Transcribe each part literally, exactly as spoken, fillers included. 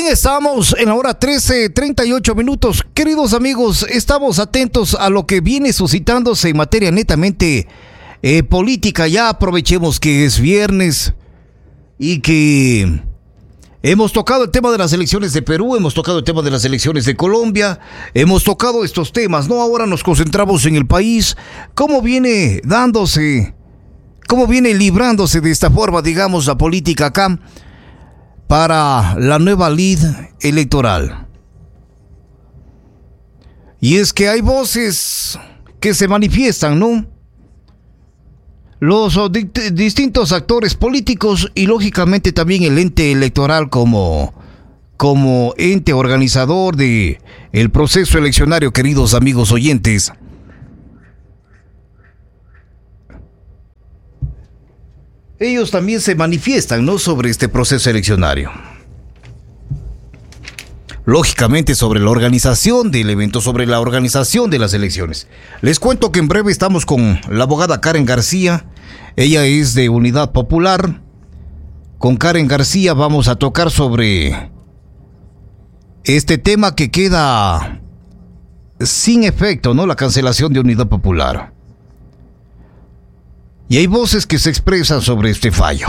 Bien, estamos en la hora trece, treinta y ocho minutos. Queridos amigos, estamos atentos a lo que viene suscitándose en materia netamente eh, política. Ya aprovechemos que es viernes y que hemos tocado el tema de las elecciones de Perú, hemos tocado el tema de las elecciones de Colombia, hemos tocado estos temas, ¿no? Ahora nos concentramos en el país, cómo viene dándose, cómo viene librándose de esta forma, digamos, la política acá para la nueva lid electoral. Y es que hay voces que se manifiestan, ¿no? Los di- distintos actores políticos y lógicamente también el ente electoral como, como ente organizador de el proceso eleccionario, queridos amigos oyentes. Ellos también se manifiestan, ¿no?, sobre este proceso eleccionario. Lógicamente sobre la organización del evento, sobre la organización de las elecciones. Les cuento que en breve estamos con la abogada Karen García. Ella es de Unidad Popular. Con Karen García vamos a tocar sobre este tema que queda sin efecto, ¿no?, la cancelación de Unidad Popular. Y hay voces que se expresan sobre este fallo.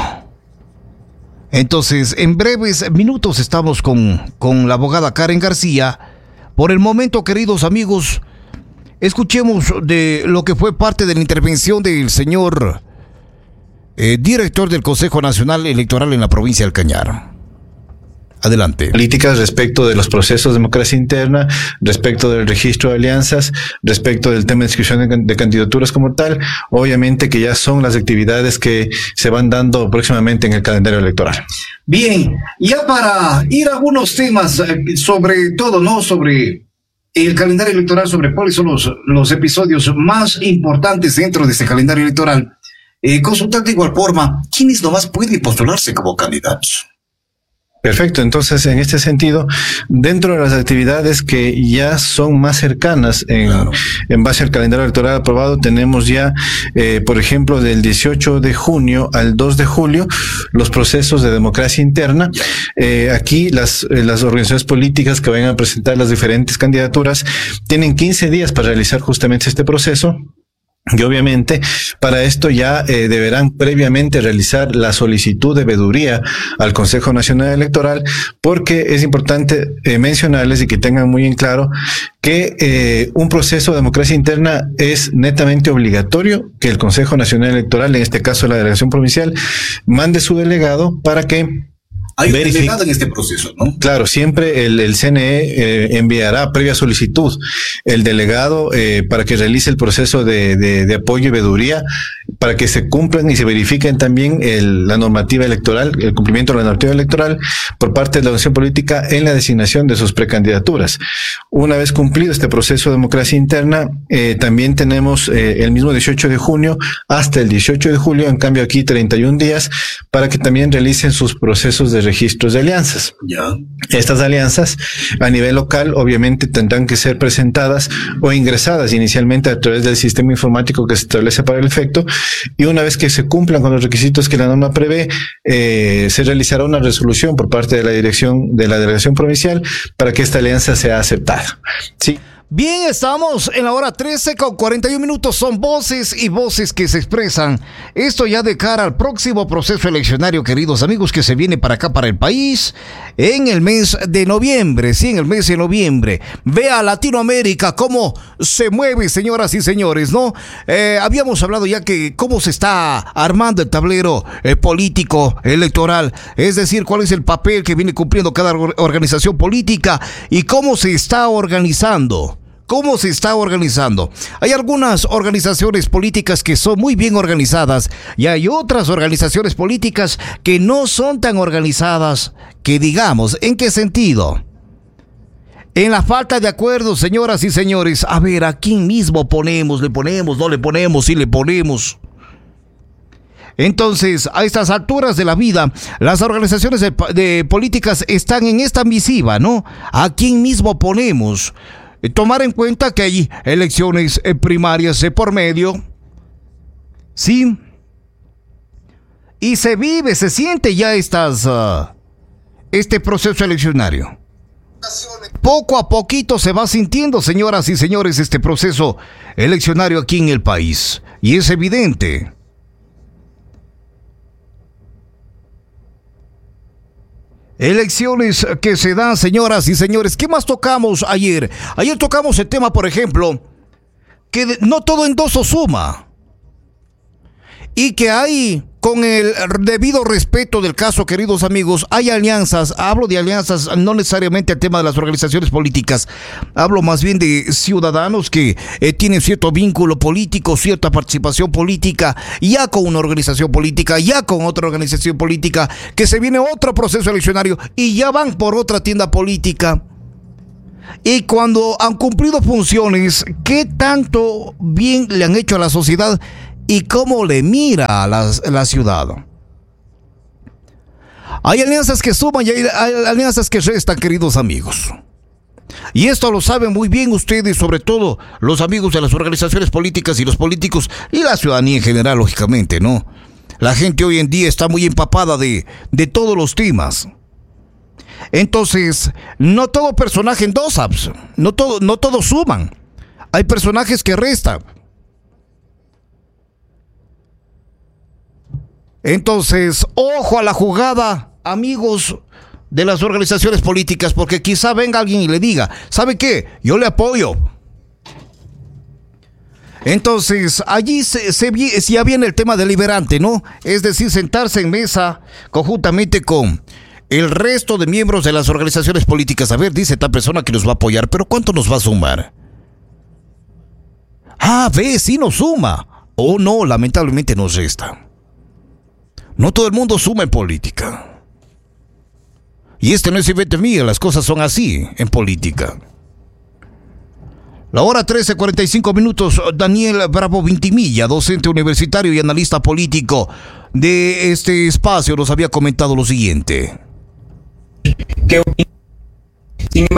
Entonces, en breves minutos estamos con, con la abogada Karen García. Por el momento, queridos amigos, escuchemos de lo que fue parte de la intervención del señor eh, director del Consejo Nacional Electoral en la provincia del Cañar. Adelante. Políticas respecto de los procesos de democracia interna, respecto del registro de alianzas, respecto del tema de inscripción de, de candidaturas como tal, obviamente que ya son las actividades que se van dando próximamente en el calendario electoral. Bien, ya para ir a algunos temas, eh, sobre todo, ¿no?, sobre el calendario electoral, sobre cuáles son los, los episodios más importantes dentro de este calendario electoral, eh, consultar de igual forma, ¿quiénes nomás pueden postularse como candidatos? Perfecto, entonces en este sentido, dentro de las actividades que ya son más cercanas en, claro. en base al calendario electoral aprobado, tenemos ya, eh, por ejemplo, del dieciocho de junio al dos de julio, los procesos de democracia interna. Eh, aquí las, eh, las organizaciones políticas que vayan a presentar las diferentes candidaturas tienen quince días para realizar justamente este proceso. Y obviamente para esto ya eh, deberán previamente realizar la solicitud de veeduría al Consejo Nacional Electoral, porque es importante eh, mencionarles y que tengan muy en claro que eh, un proceso de democracia interna es netamente obligatorio que el Consejo Nacional Electoral, en este caso la delegación provincial, mande su delegado para que hay un delegado en este proceso, ¿no? Claro, siempre el, el C N E eh, enviará previa solicitud el delegado eh, para que realice el proceso de, de, de apoyo y veeduría, para que se cumplan y se verifiquen también el, la normativa electoral, el cumplimiento de la normativa electoral por parte de la organización política en la designación de sus precandidaturas. Una vez cumplido este proceso de democracia interna, eh, también tenemos eh, el mismo dieciocho de junio hasta el dieciocho de julio, en cambio aquí treinta y un días, para que también realicen sus procesos de registros de alianzas. Ya. Estas alianzas a nivel local obviamente tendrán que ser presentadas o ingresadas inicialmente a través del sistema informático que se establece para el efecto, y una vez que se cumplan con los requisitos que la norma prevé, eh, se realizará una resolución por parte de la dirección de la delegación provincial para que esta alianza sea aceptada. Sí. Bien, estamos en la hora trece con cuarenta y un minutos. Son voces y voces que se expresan. Esto ya de cara al próximo proceso eleccionario, queridos amigos, que se viene para acá, para el país, en el mes de noviembre. Sí, en el mes de noviembre. Vea Latinoamérica cómo se mueve, señoras y señores, ¿no? Eh, habíamos hablado ya que cómo se está armando el tablero eh, político electoral. Es decir, cuál es el papel que viene cumpliendo cada organización política y cómo se está organizando. ¿Cómo se está organizando? Hay algunas organizaciones políticas que son muy bien organizadas y hay otras organizaciones políticas que no son tan organizadas, que digamos, ¿en qué sentido? En la falta de acuerdo, señoras y señores. A ver, ¿a quién mismo ponemos? ¿Le ponemos? ¿No le ponemos? ¿Sí le ponemos? Entonces, a estas alturas de la vida, las organizaciones de, de políticas están en esta misiva, ¿no? ¿A quién mismo ponemos? Tomar en cuenta que hay elecciones primarias de por medio, ¿sí? Y se vive, se siente ya estas, uh, este proceso eleccionario. Poco a poquito se va sintiendo, señoras y señores, este proceso eleccionario aquí en el país. Y es evidente. Elecciones que se dan, señoras y señores. ¿Qué más tocamos ayer? Ayer tocamos el tema, por ejemplo, que no todo endoso suma. Y que hay, con el debido respeto del caso, queridos amigos, hay alianzas. Hablo de alianzas, no necesariamente el tema de las organizaciones políticas. Hablo más bien de ciudadanos que eh, tienen cierto vínculo político, cierta participación política, ya con una organización política, ya con otra organización política, que se viene otro proceso eleccionario y ya van por otra tienda política. Y cuando han cumplido funciones, ¿qué tanto bien le han hecho a la sociedad? ¿Y cómo le mira a la, la ciudad? Hay alianzas que suman y hay, hay alianzas que restan, queridos amigos. Y esto lo saben muy bien ustedes, sobre todo los amigos de las organizaciones políticas y los políticos y la ciudadanía en general, lógicamente, ¿no? La gente hoy en día está muy empapada de, de todos los temas. Entonces, no todo personaje endosa, no todo, no todos suman. Hay personajes que restan. Entonces, ojo a la jugada, amigos de las organizaciones políticas, porque quizá venga alguien y le diga, ¿sabe qué? Yo le apoyo. Entonces, allí se, se, ya viene el tema deliberante, ¿no? Es decir, sentarse en mesa conjuntamente con el resto de miembros de las organizaciones políticas. A ver, dice esta persona que nos va a apoyar, pero ¿cuánto nos va a sumar? Ah, ve, sí nos suma. O no, lamentablemente nos resta. No todo el mundo suma en política. Y este no es invento mío, las cosas son así en política. La hora trece, cuarenta y cinco minutos. Daniel Bravo Vintimilla, docente universitario y analista político de este espacio, nos había comentado lo siguiente. ¿Qué opinas?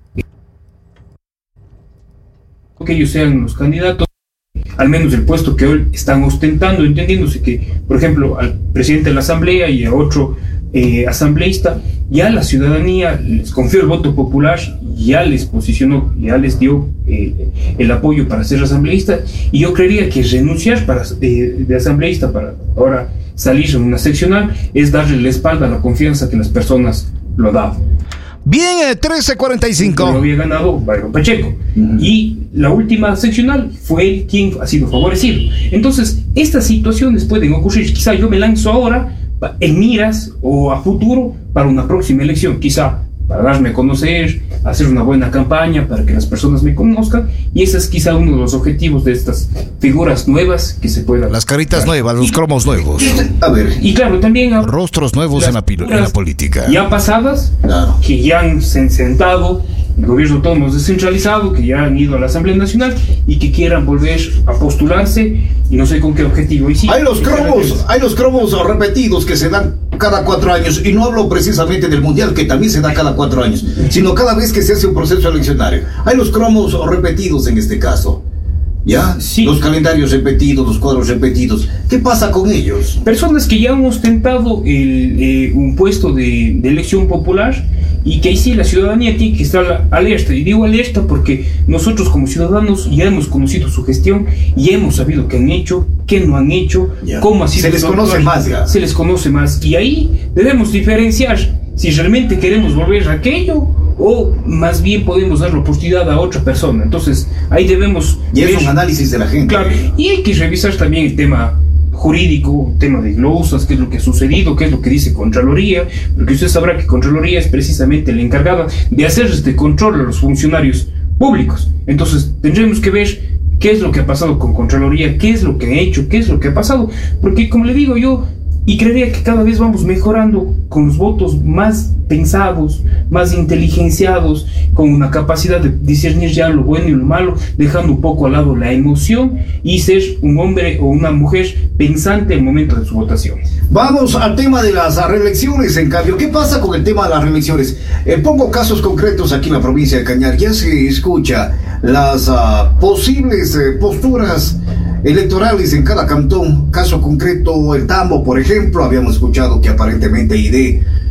Que ellos sean los candidatos, al menos el puesto que hoy están ostentando, entendiéndose que, por ejemplo, al presidente de la Asamblea y a otro eh, asambleísta, ya la ciudadanía les confió el voto popular, ya les posicionó, ya les dio eh, el apoyo para ser asambleísta, y yo creería que renunciar para, eh, de asambleísta para ahora salir en una seccional es darle la espalda a la confianza que las personas lo daban. Bien, trece cuarenta y cinco. Lo había ganado Byron Pacheco. Uh-huh. Y la última seccional fue él quien ha sido favorecido. Entonces, estas situaciones pueden ocurrir. Quizá yo me lanzo ahora en miras o a futuro para una próxima elección. Quizá para darme a conocer, hacer una buena campaña para que las personas me conozcan, y ese es quizá uno de los objetivos de estas figuras nuevas que se puedan... Las caritas claro. nuevas, los y, cromos nuevos. A ver. Y claro, también... Rostros nuevos en la, en la política. Ya pasadas, claro. que ya han sentado el gobierno autónomo descentralizado, que ya han ido a la Asamblea Nacional y que quieran volver a postularse, y no sé con qué objetivo. Y sí, hay los cromos, hay los cromos repetidos que se dan cada cuatro años, y no hablo precisamente del mundial, que también se da cada cuatro años, sino cada vez que se hace un proceso eleccionario. Hay los cromos repetidos en este caso. ¿Ya? Sí. Los calendarios repetidos, los cuadros repetidos. ¿Qué pasa con ellos? Personas que ya han ostentado el, eh, un puesto de, de elección popular, y que ahí sí la ciudadanía tiene que estar alerta. Y digo alerta porque nosotros como ciudadanos ya hemos conocido su gestión y hemos sabido qué han hecho, qué no han hecho, ya. cómo ha sido. Se les conoce más ya. Se les conoce más. Y ahí debemos diferenciar si realmente queremos volver a aquello, o más bien podemos dar la oportunidad a otra persona. Entonces ahí debemos... Y es un análisis de la gente. Claro, y hay que revisar también el tema jurídico, tema de glosas, qué es lo que ha sucedido, qué es lo que dice Contraloría, porque usted sabrá que Contraloría es precisamente la encargada de hacer este control a los funcionarios públicos. Entonces tendremos que ver qué es lo que ha pasado con Contraloría, qué es lo que ha hecho, qué es lo que ha pasado, porque como le digo yo, y creería que cada vez vamos mejorando con los votos más pensados, más inteligenciados, con una capacidad de discernir ya lo bueno y lo malo, dejando un poco al lado la emoción y ser un hombre o una mujer pensante al momento de su votación. Vamos al tema de las reelecciones, en cambio. ¿Qué pasa con el tema de las reelecciones? Eh, pongo casos concretos aquí en la provincia de Cañar. Ya se escucha las uh, posibles eh, posturas electorales en cada cantón. Caso concreto, el Tambo, por ejemplo, habíamos escuchado que aparentemente I D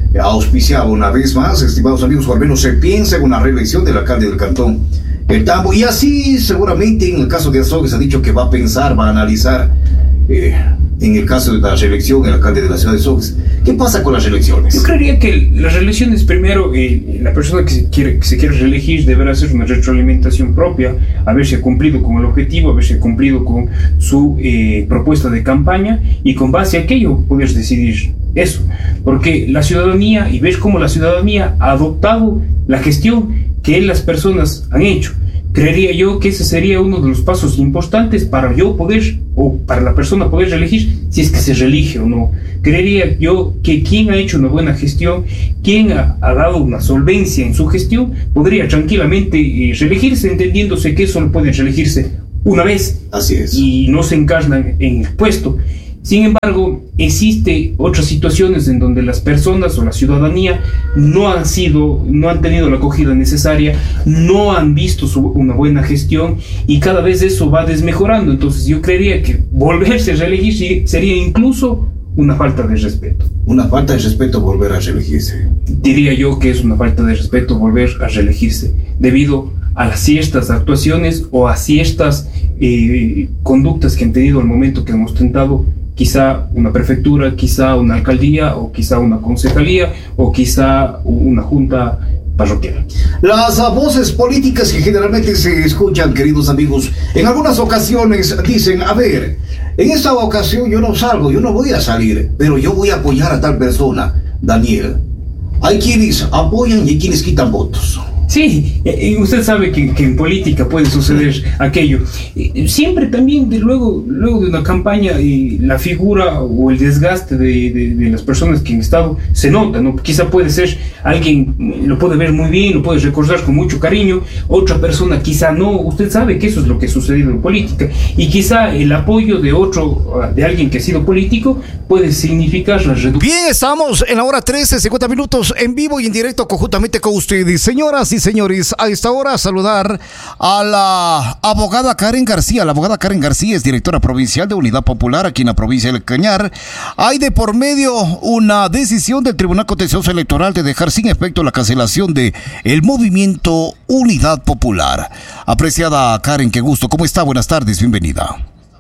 auspiciaba una vez más, estimados amigos, o al menos se piensa en una reelección del alcalde del cantón El Tambo. Y así seguramente en el caso de Azogues ha dicho que va a pensar, va a analizar eh, en el caso de la reelección el alcalde de la ciudad de Azogues. ¿Qué pasa con las reelecciones? Yo creería que las reelecciones, primero, eh, la persona que se, quiere, que se quiere reelegir deberá hacer una retroalimentación propia, a ver si ha cumplido con el objetivo, a ver si ha cumplido con su eh, propuesta de campaña, y con base a aquello poder decidir eso. Porque la ciudadanía, y ves cómo la ciudadanía ha adoptado la gestión que las personas han hecho. Creería yo que ese sería uno de los pasos importantes para yo poder, o para la persona poder reelegir, si es que se reelige o no. Creería yo que quien ha hecho una buena gestión, quien ha, ha dado una solvencia en su gestión, podría tranquilamente eh, reelegirse, entendiéndose que solo puede reelegirse una vez. Así es. Y no se encarnan en el puesto. Sin embargo, existe otras situaciones en donde las personas o la ciudadanía no han sido, no han tenido la acogida necesaria, no han visto su, una buena gestión, y cada vez eso va desmejorando. Entonces yo creería que volverse a reelegir sería incluso una falta de respeto. Una falta de respeto volver a reelegirse. Diría yo que es una falta de respeto volver a reelegirse, debido a las ciertas actuaciones o a ciertas eh, conductas que han tenido al momento que han ostentado quizá una prefectura, quizá una alcaldía, o quizá una concejalía, o quizá una junta parroquial. Las voces políticas que generalmente se escuchan, queridos amigos, en algunas ocasiones dicen, a ver, en esta ocasión yo no salgo, yo no voy a salir, pero yo voy a apoyar a tal persona. Daniel, hay quienes apoyan y hay quienes quitan votos. Sí, y usted sabe que, que en política puede suceder aquello. Siempre también, de luego, luego de una campaña, y la figura o el desgaste de, de, de las personas que han estado se nota, ¿no? Quizá puede ser alguien, lo puede ver muy bien, lo puede recordar con mucho cariño, otra persona quizá no. Usted sabe que eso es lo que ha sucedido en política, y quizá el apoyo de otro, de alguien que ha sido político, puede significar la reducción. Bien, estamos en la hora trece, cincuenta minutos en vivo y en directo conjuntamente con ustedes, señoras y señores. A esta hora saludar a la abogada Karen García. La abogada Karen García es directora provincial de Unidad Popular aquí en la provincia del Cañar. Hay de por medio una decisión del Tribunal Contencioso Electoral de dejar sin efecto la cancelación de el movimiento Unidad Popular. Apreciada Karen, qué gusto. ¿Cómo está? Buenas tardes, bienvenida.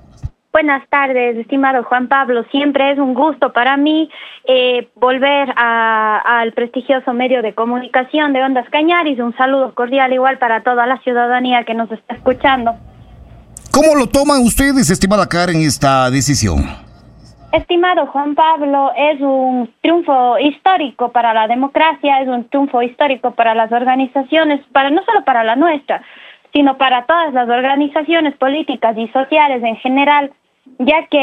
Buenas tardes, estimado Juan Pablo. Siempre es un gusto para mí eh, volver a, al prestigioso medio de comunicación de Ondas Cañaris. Un saludo cordial igual para toda la ciudadanía que nos está escuchando. ¿Cómo lo toman ustedes, estimada Karen, esta decisión? Estimado Juan Pablo, es un triunfo histórico para la democracia, es un triunfo histórico para las organizaciones, para no solo para la nuestra, sino para todas las organizaciones políticas y sociales en general, ya que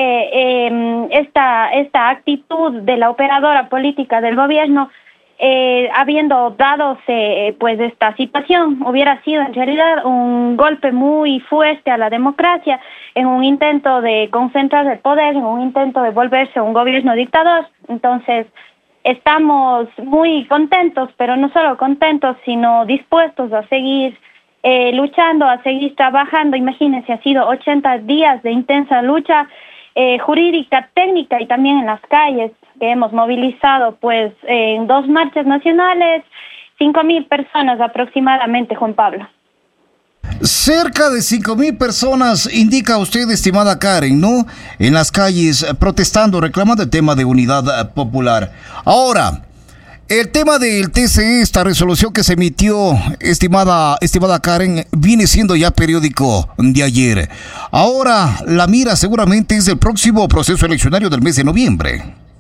eh, esta, esta actitud de la operadora política del gobierno, eh, habiendo dado eh, pues esta situación, hubiera sido en realidad un golpe muy fuerte a la democracia, en un intento de concentrar el poder, en un intento de volverse un gobierno dictador. Entonces, estamos muy contentos, pero no solo contentos, sino dispuestos a seguir Eh, luchando, a seguir trabajando. Imagínense, ha sido ochenta días de intensa lucha eh, jurídica, técnica y también en las calles, que hemos movilizado pues eh, en dos marchas nacionales, cinco mil personas aproximadamente, Juan Pablo. Cerca de cinco mil personas, indica usted, estimada Karen, ¿no? En las calles protestando, reclamando el tema de unidad popular. Ahora, el tema del T C E, esta resolución que se emitió, estimada, estimada Karen, viene siendo ya periódico de ayer. Ahora, la mira seguramente es el próximo proceso eleccionario del mes de noviembre.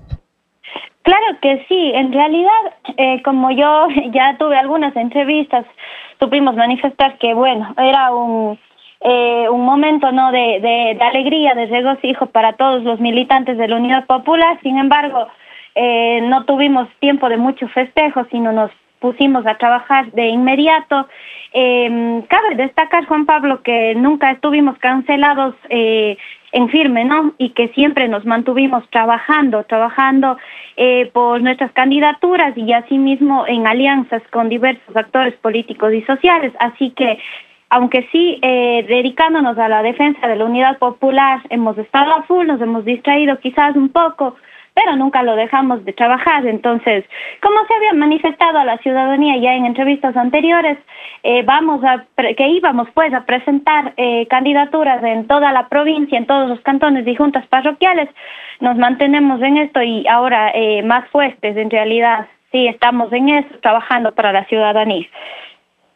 Claro que sí. En realidad, eh, como yo ya tuve algunas entrevistas, supimos manifestar que, bueno, era un, eh, un momento no de, de, de alegría, de regocijo para todos los militantes de la Unidad Popular. Sin embargo, Eh, no tuvimos tiempo de mucho festejo, sino nos pusimos a trabajar de inmediato. Eh, cabe destacar, Juan Pablo, que nunca estuvimos cancelados eh, en firme, ¿no? Y que siempre nos mantuvimos trabajando, trabajando eh, por nuestras candidaturas y asimismo en alianzas con diversos actores políticos y sociales. Así que, aunque sí, eh, dedicándonos a la defensa de la Unidad Popular, hemos estado a full, nos hemos distraído quizás un poco, pero nunca lo dejamos de trabajar. Entonces, como se había manifestado a la ciudadanía ya en entrevistas anteriores, eh, vamos a que íbamos pues a presentar eh, candidaturas en toda la provincia, en todos los cantones y juntas parroquiales. Nos mantenemos en esto y ahora eh, más fuertes en realidad. Sí, estamos en eso, trabajando para la ciudadanía.